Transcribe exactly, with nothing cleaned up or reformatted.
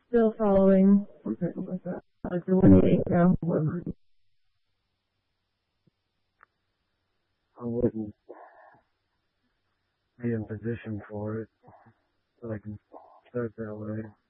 Still following something like that. Like delineate now. I wouldn't be in position for it, so I can start that way.